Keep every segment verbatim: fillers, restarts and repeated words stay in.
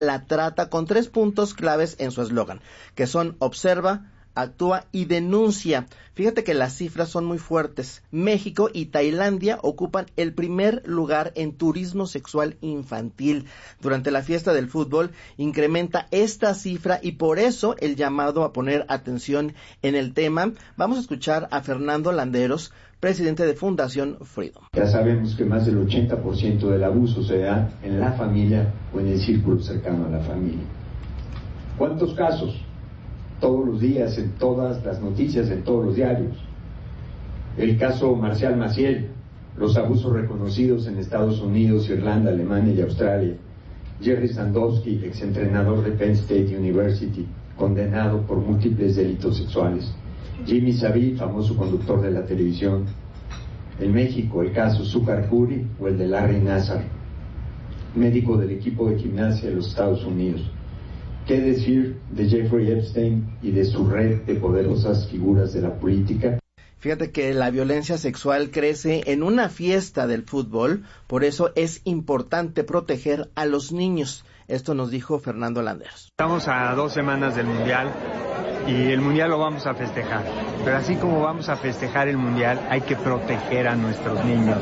la trata con tres puntos claves en su eslogan, que son observa, actúa y denuncia. Fíjate que las cifras son muy fuertes. México y Tailandia ocupan el primer lugar en turismo sexual infantil. Durante la fiesta del fútbol incrementa esta cifra y por eso el llamado a poner atención en el tema. Vamos a escuchar a Fernando Landeros, presidente de Fundación Freedom. Ya sabemos que más del ochenta por ciento del abuso se da en la familia o en el círculo cercano a la familia. ¿Cuántos casos? Todos los días, en todas las noticias, en todos los diarios. El caso Marcial Maciel, los abusos reconocidos en Estados Unidos, Irlanda, Alemania y Australia. Jerry Sandowski, exentrenador de Penn State University, condenado por múltiples delitos sexuales. Jimmy Savile, famoso conductor de la televisión. En México, el caso Zúcar Puri o el de Larry Nassar, médico del equipo de gimnasia de los Estados Unidos. ¿Qué decir de Jeffrey Epstein y de su red de poderosas figuras de la política? Fíjate que la violencia sexual crece en una fiesta del fútbol, por eso es importante proteger a los niños. Esto nos dijo Fernando Landeros. Estamos a dos semanas del Mundial y el Mundial lo vamos a festejar. Pero así como vamos a festejar el Mundial, hay que proteger a nuestros niños.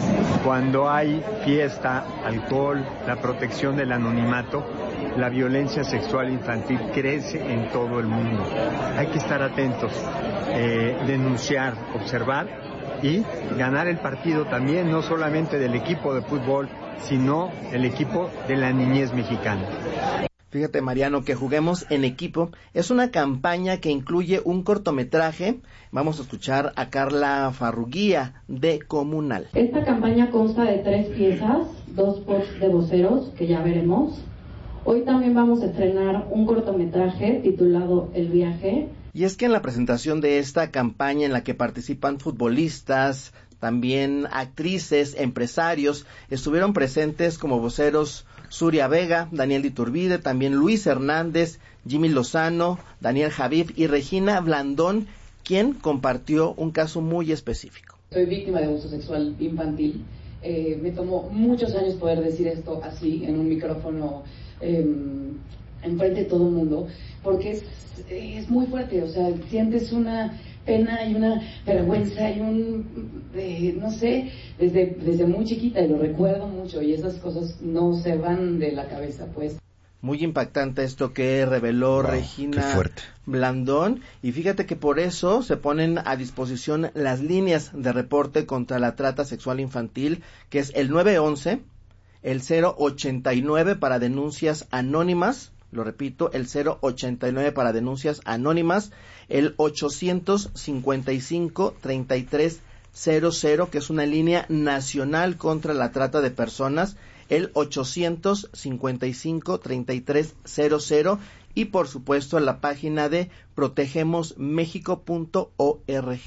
Cuando hay fiesta, alcohol, la protección del anonimato, la violencia sexual infantil crece en todo el mundo. Hay que estar atentos, eh, denunciar, observar y ganar el partido también, no solamente del equipo de fútbol, sino el equipo de la niñez mexicana. Fíjate, Mariano, que Juguemos en Equipo es una campaña que incluye un cortometraje. Vamos a escuchar a Carla Farruguía de Comunal. Esta campaña consta de tres piezas, dos spots de voceros que ya veremos. Hoy también vamos a estrenar un cortometraje titulado El Viaje. Y es que en la presentación de esta campaña en la que participan futbolistas, también actrices, empresarios, estuvieron presentes como voceros Suria Vega, Daniel Iturbide, también Luis Hernández, Jimmy Lozano, Daniel Javif y Regina Blandón, quien compartió un caso muy específico. Soy víctima de abuso sexual infantil. Eh, me tomó muchos años poder decir esto así, en un micrófono, eh, enfrente de todo el mundo, porque es, es muy fuerte, o sea, sientes una pena y una vergüenza y un, eh, no sé, desde, desde muy chiquita, y lo recuerdo mucho, y esas cosas no se van de la cabeza, pues. Muy impactante esto que reveló wow, Regina Blandón, y fíjate que por eso se ponen a disposición las líneas de reporte contra la trata sexual infantil, que es el nueve once, el cero ochenta y nueve para denuncias anónimas, lo repito, el cero ochenta y nueve para denuncias anónimas, el ochocientos cincuenta y cinco, treinta y tres cero cero, que es una línea nacional contra la trata de personas, el ochocientos cincuenta y cinco, treinta y tres cero cero, y por supuesto la página de protegemos mexico punto org.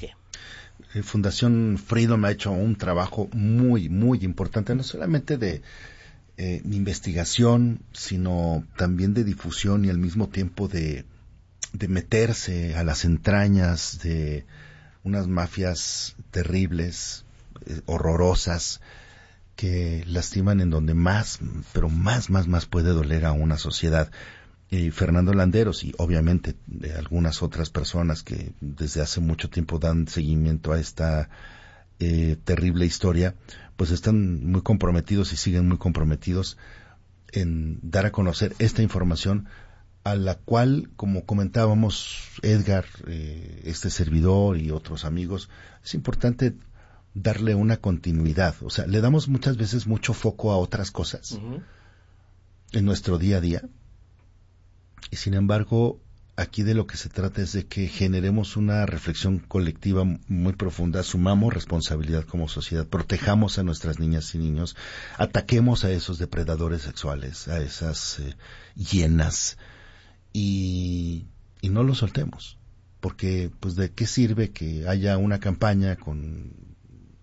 Fundación Freedom ha hecho un trabajo muy, muy importante, no solamente de eh, investigación, sino también de difusión y al mismo tiempo de, de meterse a las entrañas de unas mafias terribles, eh, horrorosas, que lastiman en donde más, pero más, más, más puede doler a una sociedad. Y Fernando Landeros y obviamente de algunas otras personas que desde hace mucho tiempo dan seguimiento a esta eh, terrible historia, pues están muy comprometidos y siguen muy comprometidos en dar a conocer esta información, a la cual, como comentábamos Edgar, eh, este servidor y otros amigos, es importante darle una continuidad. O sea, le damos muchas veces mucho foco a otras cosas uh-huh. en nuestro día a día, y sin embargo aquí de lo que se trata es de que generemos una reflexión colectiva muy profunda, asumamos responsabilidad como sociedad, protejamos a nuestras niñas y niños, ataquemos a esos depredadores sexuales, a esas eh, hienas, y, y no los soltemos, porque pues de qué sirve que haya una campaña con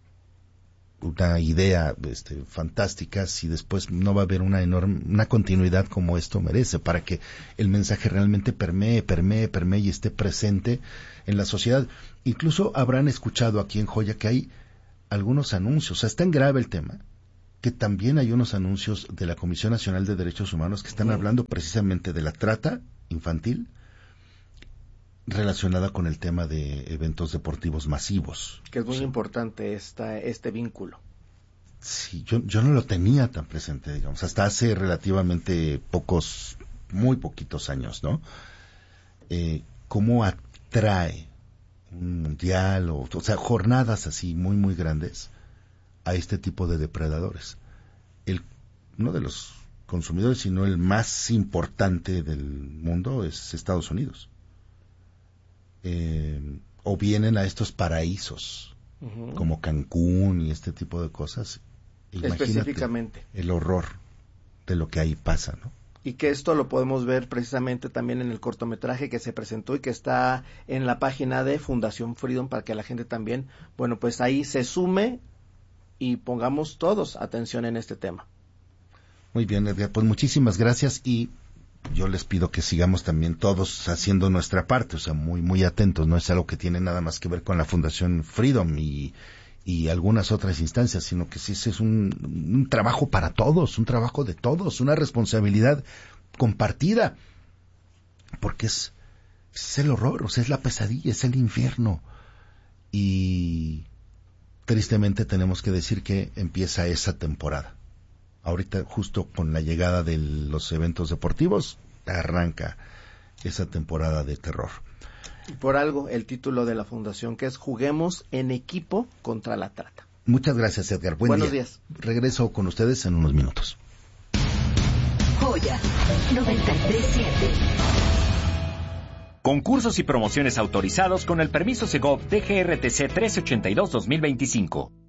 una idea este, fantástica si después no va a haber una enorme, una continuidad como esto merece, para que el mensaje realmente permee, permee, permee y esté presente en la sociedad. Incluso habrán escuchado aquí en Joya que hay algunos anuncios, o sea, es tan grave el tema que también hay unos anuncios de la Comisión Nacional de Derechos Humanos que están sí. hablando precisamente de la trata infantil relacionada con el tema de eventos deportivos masivos. Que es muy sí. importante esta, este vínculo. Sí, yo, yo no lo tenía tan presente, digamos, hasta hace relativamente pocos, muy poquitos años, ¿no? Eh, ¿Cómo atrae un mundial, o, o sea, jornadas así muy, muy grandes a este tipo de depredadores? El, uno de los consumidores, sino el más importante del mundo, es Estados Unidos. Eh, o vienen a estos paraísos uh-huh. como Cancún y este tipo de cosas. Específicamente el horror de lo que ahí pasa, ¿no? Y que esto lo podemos ver precisamente también en el cortometraje que se presentó y que está en la página de Fundación Freedom, para que la gente también, bueno, pues ahí se sume y pongamos todos atención en este tema. Muy bien, Edgar, pues muchísimas gracias, y yo les pido que sigamos también todos haciendo nuestra parte, o sea, muy muy atentos. No es algo que tiene nada más que ver con la Fundación Freedom y, y algunas otras instancias, sino que sí es un, un trabajo para todos, un trabajo de todos, una responsabilidad compartida, porque es, es el horror, o sea, es la pesadilla, es el infierno. Y tristemente tenemos que decir que empieza esa temporada. Ahorita, justo con la llegada de los eventos deportivos, arranca esa temporada de terror. Por algo, el título de la fundación, que es Juguemos en Equipo contra la Trata. Muchas gracias, Edgar. Buen Buenos día. días. Regreso con ustedes en unos minutos. Joya noventa y tres punto siete. Concursos y promociones autorizados con el permiso Segov D G R T C trescientos ochenta y dos guion dos mil veinticinco.